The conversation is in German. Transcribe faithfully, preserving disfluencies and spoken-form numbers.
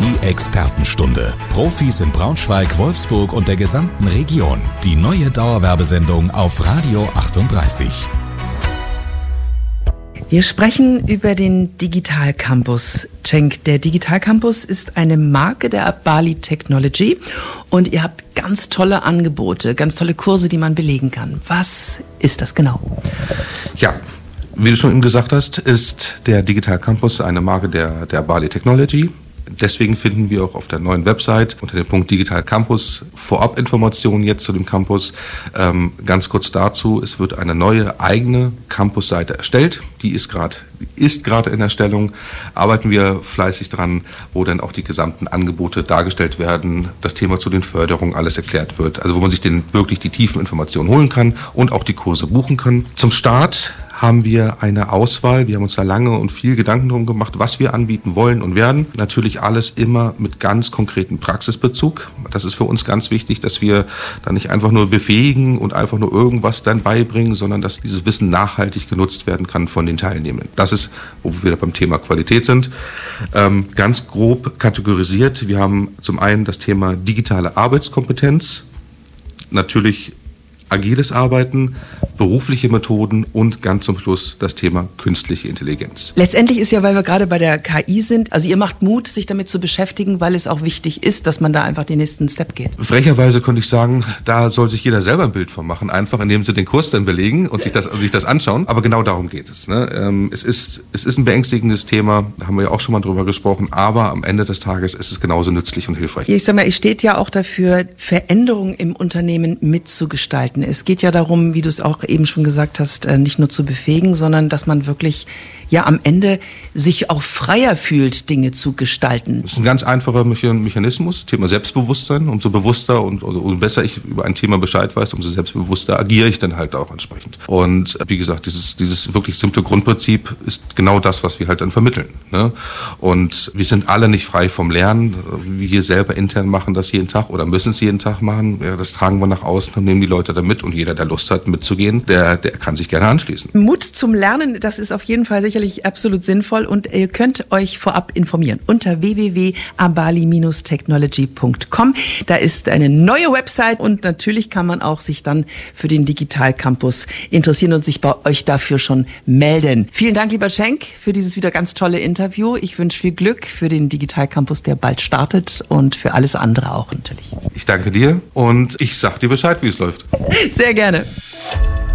Die Expertenstunde. Profis in Braunschweig, Wolfsburg und der gesamten Region. Die neue Dauerwerbesendung auf Radio achtunddreißig. Wir sprechen über den Digital Campus. Cenk, der Digital Campus ist eine Marke der Abali Technology und ihr habt ganz tolle Angebote, ganz tolle Kurse, die man belegen kann. Was ist das genau? Ja, wie du schon eben gesagt hast, ist der Digital Campus eine Marke der, der Abali Technology. Deswegen finden wir auch auf der neuen Website unter dem Punkt Digital Campus Vorab-Informationen jetzt zu dem Campus. Ähm, ganz kurz dazu, es wird eine neue eigene Campusseite erstellt. Die ist gerade ist gerade in Erstellung. Arbeiten wir fleißig dran, wo dann auch die gesamten Angebote dargestellt werden, das Thema zu den Förderungen alles erklärt wird. Also wo man sich den, wirklich die tiefen Informationen holen kann und auch die Kurse buchen kann. Zum Start haben wir eine Auswahl. Wir haben uns da lange und viel Gedanken drum gemacht, was wir anbieten wollen und werden. Natürlich alles immer mit ganz konkreten Praxisbezug. Das ist für uns ganz wichtig, dass wir da nicht einfach nur befähigen und einfach nur irgendwas dann beibringen, sondern dass dieses Wissen nachhaltig genutzt werden kann von den Teilnehmenden. Das ist, wo wir beim Thema Qualität sind. Ähm, ganz grob kategorisiert. Wir haben zum einen das Thema digitale Arbeitskompetenz, natürlich agiles Arbeiten, berufliche Methoden und ganz zum Schluss das Thema künstliche Intelligenz. Letztendlich ist ja, weil wir gerade bei der K I sind, also ihr macht Mut, sich damit zu beschäftigen, weil es auch wichtig ist, dass man da einfach den nächsten Step geht. Frecherweise könnte ich sagen, da soll sich jeder selber ein Bild von machen, einfach indem sie den Kurs dann belegen und sich das, sich das anschauen. Aber genau darum geht es. Ne? Ähm, es ist, es ist ein beängstigendes Thema, da haben wir ja auch schon mal drüber gesprochen, aber am Ende des Tages ist es genauso nützlich und hilfreich. Ich sag mal, ihr steht ja auch dafür, Veränderungen im Unternehmen mitzugestalten. Es geht ja darum, wie du es auch eben schon gesagt hast, nicht nur zu befähigen, sondern dass man wirklich ja am Ende sich auch freier fühlt, Dinge zu gestalten. Das ist ein ganz einfacher Mechanismus, Thema Selbstbewusstsein. Umso bewusster und umso besser ich über ein Thema Bescheid weiß, umso selbstbewusster agiere ich dann halt auch entsprechend. Und wie gesagt, dieses, dieses wirklich simple Grundprinzip ist genau das, was wir halt dann vermitteln. Ne? Und wir sind alle nicht frei vom Lernen. Wir selber intern machen das jeden Tag oder müssen es jeden Tag machen. Ja, das tragen wir nach außen und nehmen die Leute da mit. Und jeder, der Lust hat, mitzugehen, der, der kann sich gerne anschließen. Mut zum Lernen, das ist auf jeden Fall sicherlich absolut sinnvoll und ihr könnt euch vorab informieren unter w w w punkt abali Bindestrich technology punkt com. Da ist eine neue Website und natürlich kann man auch sich dann für den Digital Campus interessieren und sich bei euch dafür schon melden. Vielen Dank, lieber Cenk, für dieses wieder ganz tolle Interview. Ich wünsche viel Glück für den Digital Campus, der bald startet und für alles andere auch natürlich. Ich danke dir und ich sag dir Bescheid, wie es läuft. Sehr gerne.